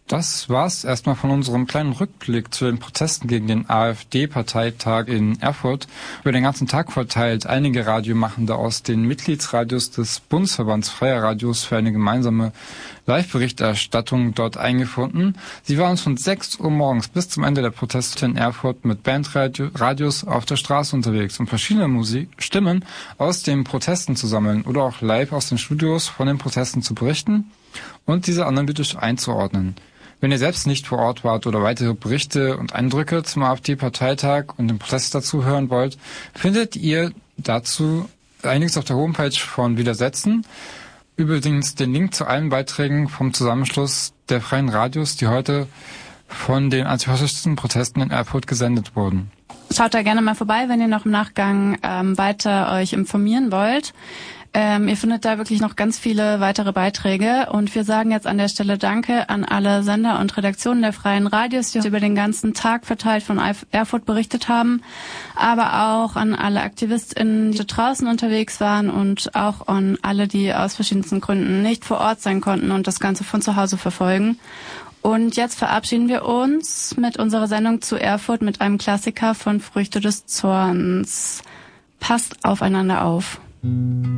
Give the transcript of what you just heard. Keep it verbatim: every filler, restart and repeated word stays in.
Das war's erstmal von unserem kleinen Rückblick zu den Protesten gegen den AfD-Parteitag in Erfurt. Über den ganzen Tag verteilt einige Radiomachende aus den Mitgliedsradios des Bundesverbands Freier Radios für eine gemeinsame Live-Berichterstattung dort eingefunden. Sie waren von sechs Uhr morgens bis zum Ende der Proteste in Erfurt mit Bandradios auf der Straße unterwegs, um verschiedene Musik Stimmen aus den Protesten zu sammeln oder auch live aus den Studios von den Protesten zu berichten und diese analytisch einzuordnen. Wenn ihr selbst nicht vor Ort wart oder weitere Berichte und Eindrücke zum AfD-Parteitag und den Protest dazu hören wollt, findet ihr dazu einiges auf der Homepage von Widersetzen. Übrigens den Link zu allen Beiträgen vom Zusammenschluss der Freien Radios, die heute von den antifaschistischen Protesten in Erfurt gesendet wurden. Schaut da gerne mal vorbei, wenn ihr noch im Nachgang ähm, weiter euch informieren wollt. Ähm, ihr findet da wirklich noch ganz viele weitere Beiträge und wir sagen jetzt an der Stelle Danke an alle Sender und Redaktionen der Freien Radios, die über den ganzen Tag verteilt von Erfurt berichtet haben, aber auch an alle AktivistInnen, die draußen unterwegs waren und auch an alle, die aus verschiedensten Gründen nicht vor Ort sein konnten und das Ganze von zu Hause verfolgen. Und jetzt verabschieden wir uns mit unserer Sendung zu Erfurt mit einem Klassiker von Früchte des Zorns. Passt aufeinander auf.